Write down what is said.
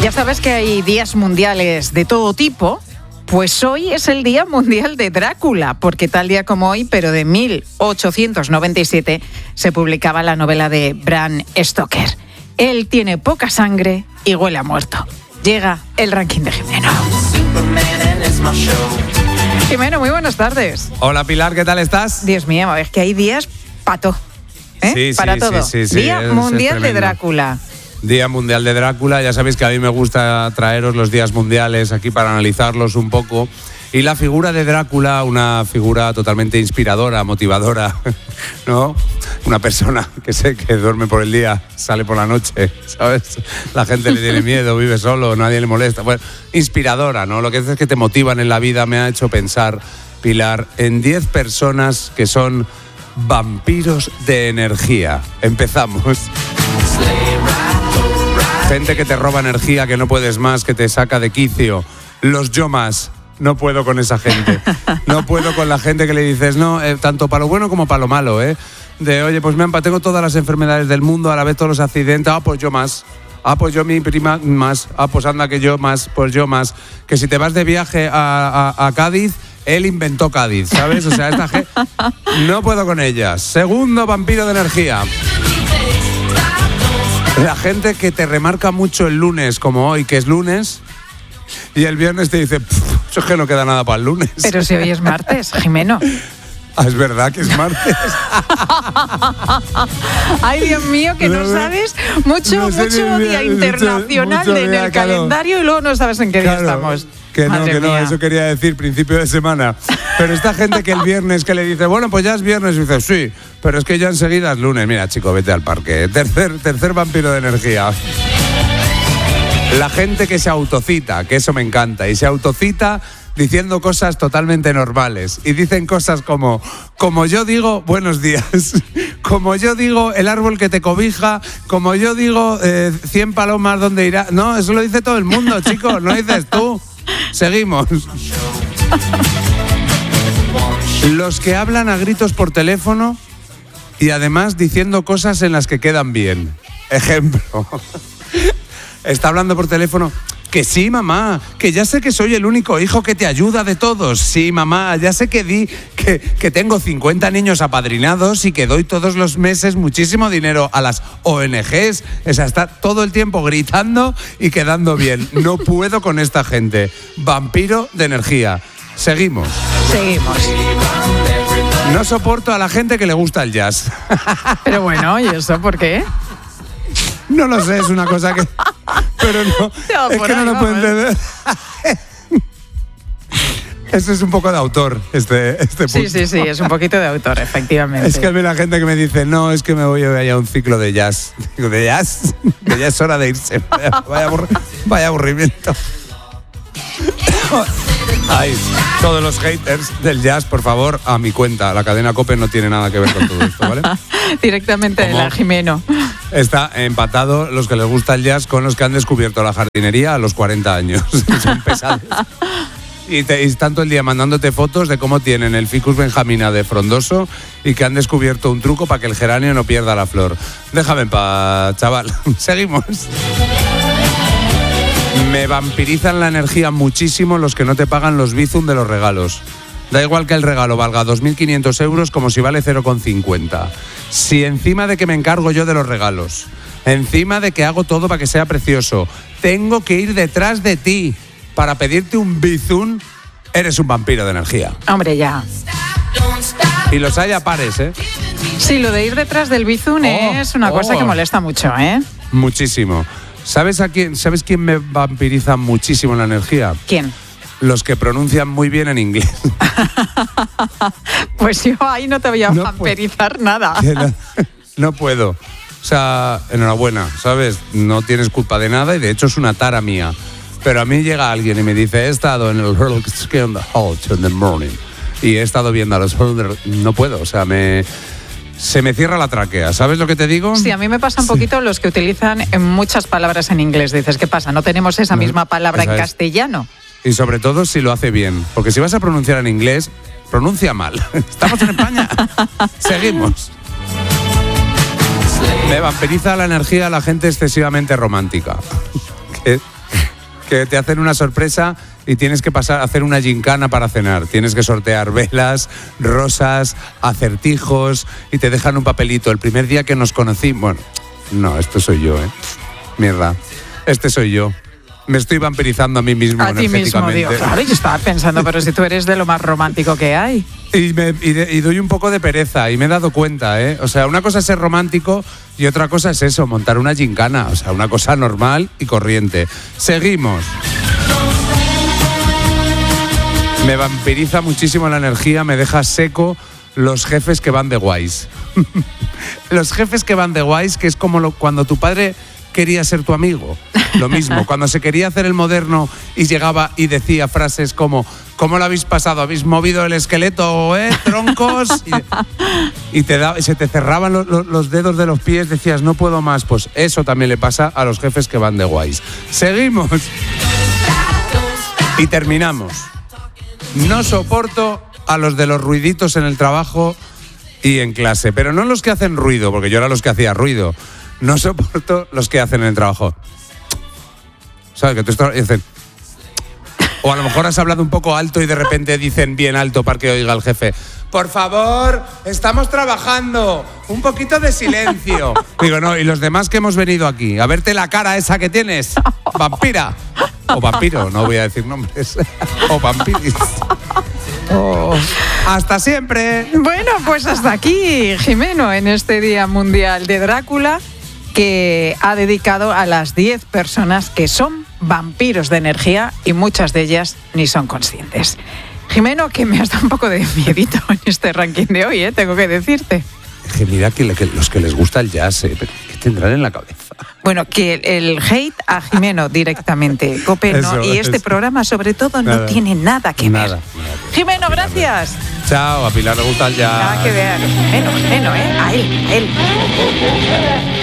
Ya sabes que hay días mundiales de todo tipo. Pues hoy es el Día Mundial de Drácula, porque tal día como hoy, pero de 1897, se publicaba la novela de Bram Stoker. Él tiene poca sangre y huele a muerto. Llega el ranking de Jimeno. Jimeno, muy buenas tardes. Hola Pilar, ¿qué tal estás? Dios mío, es que hay días pato, Sí, para todo. Sí, Día Mundial de tremendo. Drácula. Día Mundial de Drácula, ya sabéis que a mí me gusta traeros los días mundiales aquí para analizarlos un poco. Y la figura de Drácula, una figura totalmente inspiradora, motivadora, ¿no? Una persona que sé que duerme por el día, sale por la noche, ¿sabes? La gente le tiene miedo, vive solo, nadie le molesta. Bueno, inspiradora, ¿no? Lo que es que te motivan en la vida me ha hecho pensar, Pilar, en 10 personas que son vampiros de energía. Empezamos. Gente que te roba energía, que no puedes más, que te saca de quicio. Los yo más. No puedo con esa gente. No puedo con la gente que le dices, no, tanto para lo bueno como para lo malo, ¿eh? De, oye, pues tengo todas las enfermedades del mundo, a la vez todos los accidentes, pues yo más. Pues yo mi prima más. Pues anda que yo más, pues yo más. Que si te vas de viaje a Cádiz, él inventó Cádiz, ¿sabes? O sea, esta gente, no puedo con ellas. Segundo vampiro de energía. La gente que te remarca mucho el lunes, como hoy, que es lunes, y el viernes te dice, eso es que no queda nada para el lunes. Pero si hoy es martes, Jimeno. Es verdad que es martes. Ay, Dios mío, que no sabes mucho día internacional mucho en día, el claro. calendario y luego no sabes en qué día estamos. Que Madre no, mía. eso quería decir principio de semana. Pero esta gente que el viernes que le dice, bueno, pues ya es viernes, y dice, sí, pero es que ya enseguida es lunes. Mira, chico, vete al parque. Tercer vampiro de energía. La gente que se autocita, que eso me encanta, y se autocita diciendo cosas totalmente normales. Y dicen cosas como yo digo, buenos días. Como yo digo, el árbol que te cobija. Como yo digo, 100 palomas, ¿dónde irá? No, eso lo dice todo el mundo, chicos, no dices tú. Seguimos. Los que hablan a gritos por teléfono y además diciendo cosas en las que quedan bien. Ejemplo. Está hablando por teléfono. Que sí, mamá, que ya sé que soy el único hijo que te ayuda de todos. Sí, mamá, ya sé que tengo 50 niños apadrinados y que doy todos los meses muchísimo dinero a las ONGs. O sea, está todo el tiempo gritando y quedando bien. No puedo con esta gente. Vampiro de energía. Seguimos. No soporto a la gente que le gusta el jazz. Pero bueno, ¿y eso por qué? No lo sé, es una cosa que... Pero no, es que no lo puedo entender. Eso es un poco de autor, este punto. Sí, es un poquito de autor, efectivamente. Es que hay la gente que me dice, no, es que me voy a un ciclo de jazz. Digo, ¿de jazz? Que ya es hora de irse. Vaya aburrimiento. Ay, todos los haters del jazz, por favor, a mi cuenta. La cadena COPE no tiene nada que ver con todo esto, ¿vale? Directamente de la Jimeno. Está empatado los que les gusta el jazz con los que han descubierto la jardinería a los 40 años. Son pesados. Y están todo el día mandándote fotos de cómo tienen el ficus benjamina de frondoso y que han descubierto un truco para que el geranio no pierda la flor. Déjame en paz, chaval. Seguimos. Me vampirizan la energía muchísimo los que no te pagan los bizum de los regalos. Da igual que el regalo valga 2.500 euros como si vale 0,50. Si encima de que me encargo yo de los regalos, encima de que hago todo para que sea precioso, tengo que ir detrás de ti para pedirte un bizum, eres un vampiro de energía. Hombre, ya. Y los hay a pares, ¿eh? Sí, lo de ir detrás del bizum es una cosa que molesta mucho, ¿eh? Muchísimo. ¿Sabes quién me vampiriza muchísimo la energía? ¿Quién? Los que pronuncian muy bien en inglés. Pues yo ahí no te voy a vampirizar nada. No puedo. O sea, enhorabuena, ¿sabes? No tienes culpa de nada y de hecho es una tara mía. Pero a mí llega alguien y me dice, he estado en el Skin Halt in the morning y he estado viendo a los... No puedo, o sea, se me cierra la tráquea, ¿sabes lo que te digo? Sí, a mí me pasa un poquito los que utilizan muchas palabras en inglés. Dices, ¿qué pasa? ¿No tenemos esa misma palabra en castellano? Y sobre todo si lo hace bien, porque si vas a pronunciar en inglés, pronuncia mal. Estamos en España. Seguimos. Me vampiriza la energía a la gente excesivamente romántica. que te hacen una sorpresa y tienes que pasar a hacer una gincana para cenar. Tienes que sortear velas, rosas, acertijos y te dejan un papelito. El primer día que nos conocí, bueno, no, este soy yo, mierda, este soy yo. Me estoy vampirizando a mí mismo a ti mismo, digo, claro, yo estaba pensando, pero si tú eres de lo más romántico que hay. Y doy un poco de pereza y me he dado cuenta, O sea, una cosa es ser romántico y otra cosa es eso, montar una gincana. O sea, una cosa normal y corriente. Seguimos. Me vampiriza muchísimo la energía, me deja seco los jefes que van de guays. Los jefes que van de guays, que es como cuando tu padre quería ser tu amigo. Lo mismo, cuando se quería hacer el moderno y llegaba y decía frases como ¿cómo lo habéis pasado? ¿Habéis movido el esqueleto, troncos? Y se te cerraban los dedos de los pies, decías no puedo más. Pues eso también le pasa a los jefes que van de guays. Seguimos. Y terminamos. No soporto a los de los ruiditos en el trabajo y en clase, pero no los que hacen ruido, porque yo era los que hacía ruido. No soporto los que hacen en el trabajo. ¿Sabes? Que tú estás dicen. O a lo mejor has hablado un poco alto y de repente dicen bien alto para que oiga el jefe. Por favor, estamos trabajando. Un poquito de silencio. Digo, no, y los demás que hemos venido aquí, a verte la cara esa que tienes. Vampira. O vampiro, no voy a decir nombres. O vampiris. Oh. Hasta siempre. Bueno, pues hasta aquí, Jimeno, en este Día Mundial de Drácula, que ha dedicado a las 10 personas que son vampiros de energía y muchas de ellas ni son conscientes. Jimeno, que me has dado un poco de miedito en este ranking de hoy, tengo que decirte. Que mira que los que les gusta el jazz, pero ¿qué tendrán en la cabeza? Bueno, que el hate a Jimeno directamente, Cope, ¿no? Y este programa sobre todo no tiene nada que ver. Jimeno, gracias. Chao, a Pilar le gusta el jazz. Nada que ver. Jimeno, a él.